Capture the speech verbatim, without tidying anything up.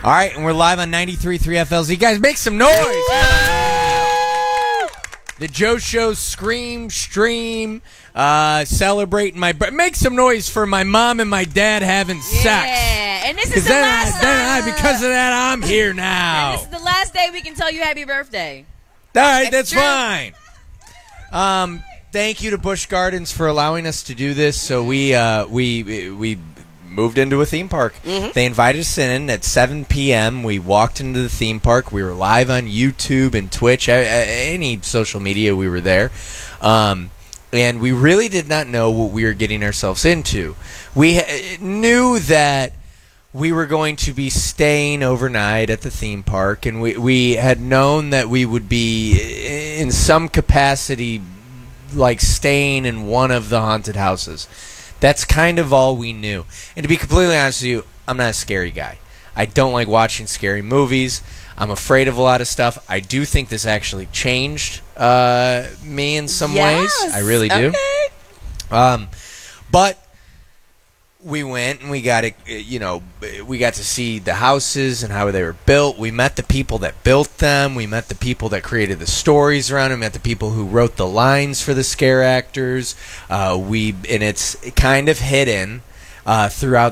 All right, and we're live on ninety-three point three F L Z. Guys, make some noise. The Joe Show Scream Stream, uh, celebrating my... Make some noise for my mom and my dad having Yeah, sex. and this is the then last I, then I, because of that, I'm here now. And this is the last day we can tell you happy birthday. All right, that's Extra. fine. Um, thank you to Busch Gardens for allowing us to do this. So we uh, we we moved into a theme park. Mm-hmm. They invited us in at seven p.m. We walked into the theme park. We were live on YouTube and Twitch, uh, any social media. We were there, um, and we really did not know what we were getting ourselves into. We ha- knew that we were going to be staying overnight at the theme park, and we, we had known that we would be in some capacity like staying in one of the haunted houses. That's kind of all we knew. And to be completely honest with you, I'm not a scary guy. I don't like watching scary movies. I'm afraid of a lot of stuff. I do think this actually changed uh, me in some Yes. ways. I really do. Okay. Um, but we went and we got to, you know, we got to see the houses and how they were built. We met the people that built them. We met the people that created the stories around them. We met the people who wrote the lines for the scare actors. Uh, we and it's kind of hidden uh, throughout